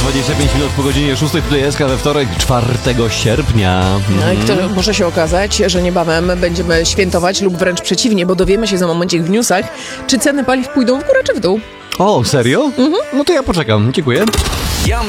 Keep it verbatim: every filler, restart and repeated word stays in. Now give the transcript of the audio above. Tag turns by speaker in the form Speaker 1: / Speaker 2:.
Speaker 1: dwadzieścia pięć minut po godzinie szóstej, tutaj jest we wtorek, czwartego sierpnia.
Speaker 2: No i to może się okazać, że niebawem będziemy świętować lub wręcz przeciwnie, bo dowiemy się za momencik w newsach, czy ceny paliw pójdą w górę czy w dół.
Speaker 1: O, serio? Mhm. No to ja poczekam, dziękuję.